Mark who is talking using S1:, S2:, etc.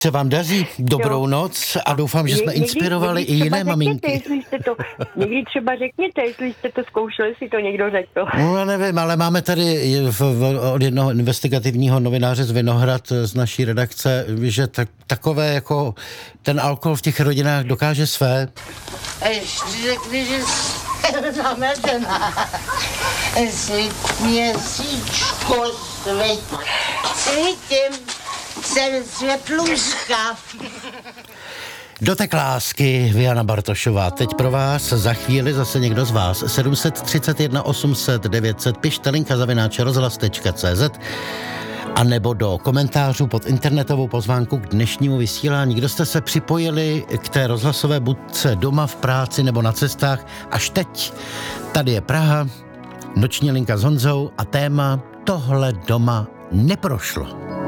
S1: Se vám daří, dobrou noc a doufám, že jsme inspirovali i jiné maminky.
S2: Někdy třeba řekněte, jestli jste to zkoušeli, jestli to někdo řekl.
S1: No nevím, ale máme tady od jednoho investigativního novináře z Vinohrad z naší redakce, že takové jako ten alkohol v těch rodinách dokáže své.
S3: A ještě řekli, že jsem zametená. Měsíčko svítím. Jsem světluška.
S1: Dotek lásky, Jana Bartošová. Teď pro vás, za chvíli zase někdo z vás. 731 800 900, pište linka@rozhlas.cz a nebo do komentářů pod internetovou pozvánku k dnešnímu vysílání. Kdo jste se připojili k té rozhlasové budce doma, v práci nebo na cestách až teď? Tady je Praha, noční linka s Honzou a téma Tohle doma neprošlo.